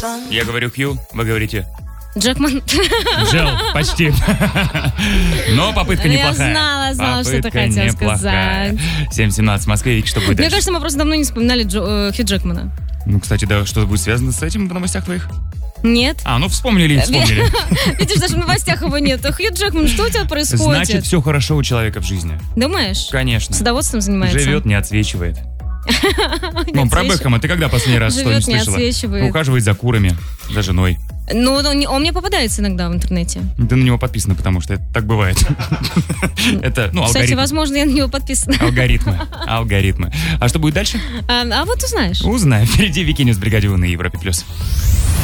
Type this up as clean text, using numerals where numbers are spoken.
Я говорю Хью, вы говорите... Джекман. Джел, почти. Но попытка неплохая. Я знала, что ты хотел сказать. 7:17 в Москве. Вики, что будет дальше? Мне кажется, мы просто давно не вспоминали Хью Джекмана. Ну, кстати, да, что будет связано с этим в новостях твоих? Нет. Вспомнили и вспомнили. Видишь, даже в новостях его нет. Хью Джекман, что у тебя происходит? Значит, все хорошо у человека в жизни. Думаешь? Конечно. Садоводством занимается? Живет, не отсвечивает. Про Бекхэма ты когда последний раз что-нибудь слышала? Живет, не отсвечивает. Ухаживает за курами, за женой. Ну, он мне попадается иногда в интернете. Ты на него подписана, потому что это так бывает. Это, алгоритмы. Кстати, возможно, я на него подписана. Алгоритмы. А что будет дальше? А вот узнаешь. Узнаем. Впереди Вики Ньюс в Бригаде У на Европе+.